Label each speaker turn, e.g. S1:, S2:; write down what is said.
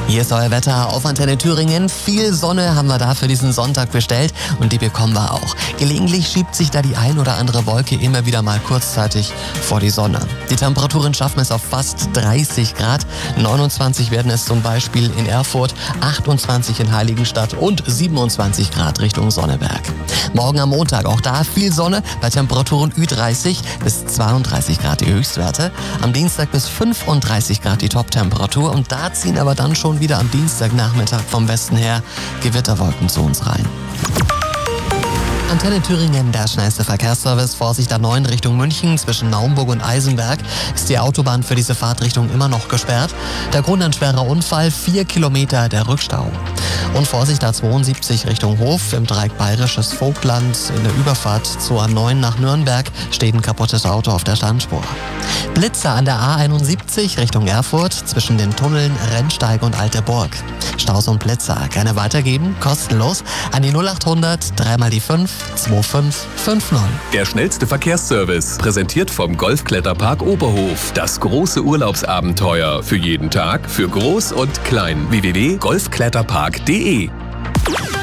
S1: Hier ist euer Wetter auf Antenne Thüringen. Viel Sonne haben wir da für diesen Sonntag bestellt und die bekommen wir auch. Gelegentlich schiebt sich da die ein oder andere Wolke immer wieder mal kurzzeitig vor die Sonne. Die Temperaturen schaffen es auf fast 30 Grad. 29 werden es zum Beispiel in Erfurt, 28 in Heiligenstadt und 27 Grad Richtung Sonneberg. Morgen am Montag auch da viel Sonne bei Temperaturen Ü30 bis 32 Grad die Höchstwerte. Am Dienstag bis 35 Grad die Top-Temperatur und da ziehen aber dann schon wieder am Dienstagnachmittag vom Westen her Gewitterwolken zu uns rein. Antenne Thüringen, der schnellste Verkehrsservice. Vorsicht A9 Richtung München. Zwischen Naumburg und Eisenberg ist die Autobahn für diese Fahrtrichtung immer noch gesperrt. Der Grund ein schwerer Unfall, 4 Kilometer der Rückstau. Und Vorsicht A72 Richtung Hof. Im Dreieck Bayerisches Vogtland in der Überfahrt zur A9 nach Nürnberg steht ein kaputtes Auto auf der Standspur. Blitzer an der A71 Richtung Erfurt zwischen den Tunneln Rennsteig und Alte Burg. Staus und Blitzer gerne weitergeben, kostenlos an die 0800 3 mal die 5 2550.
S2: Der schnellste Verkehrsservice, präsentiert vom Golfkletterpark Oberhof. Das große Urlaubsabenteuer für jeden Tag, für groß und klein. www.golfkletterpark.de